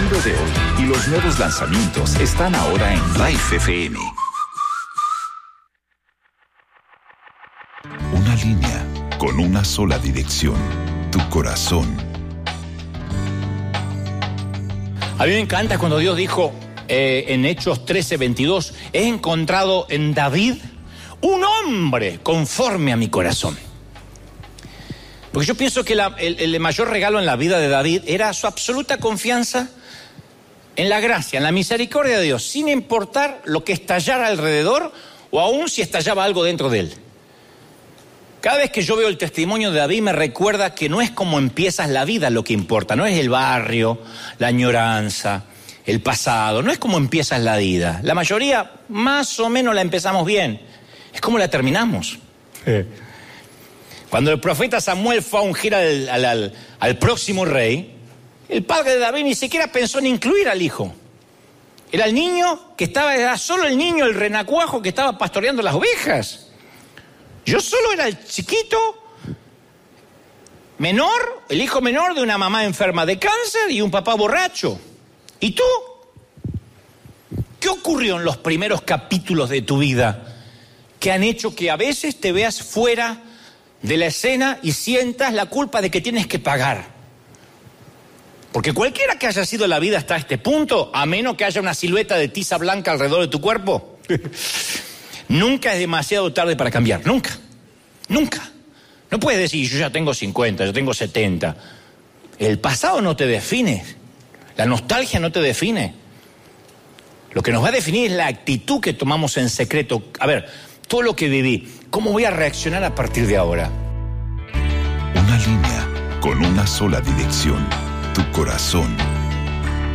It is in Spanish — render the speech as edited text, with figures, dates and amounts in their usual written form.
mundo de hoy y los nuevos lanzamientos están ahora en Life FM. Una línea con una sola dirección, tu corazón. A mí me encanta cuando Dios dijo en Hechos 13:22, he encontrado en David un hombre conforme a mi corazón. Porque yo pienso que el mayor regalo en la vida de David era su absoluta confianza en la gracia, en la misericordia de Dios, sin importar lo que estallara alrededor o aún si estallaba algo dentro de él. Cada vez que yo veo el testimonio de David me recuerda que no es cómo empiezas la vida lo que importa, no es el barrio, la añoranza, el pasado, no es cómo empiezas la vida. La mayoría más o menos la empezamos bien, es cómo la terminamos. Cuando el profeta Samuel fue a ungir al próximo rey, el padre de David ni siquiera pensó en incluir al hijo. Era el niño que era solo el niño, el renacuajo que estaba pastoreando las ovejas. Yo solo era el chiquito, menor, el hijo menor de una mamá enferma de cáncer y un papá borracho. ¿Y tú? ¿Qué ocurrió en los primeros capítulos de tu vida que han hecho que a veces te veas fuera de la escena y sientas la culpa de que tienes que pagar? Porque cualquiera que haya sido la vida hasta este punto, a menos que haya una silueta de tiza blanca alrededor de tu cuerpo, nunca es demasiado tarde para cambiar, nunca. No puedes decir, yo ya tengo 50, yo tengo 70. El pasado no te define, la nostalgia no te define. Lo que nos va a definir es la actitud que tomamos en secreto. A ver, todo lo que viví, ¿cómo voy a reaccionar a partir de ahora? Una línea con una sola dirección, tu corazón.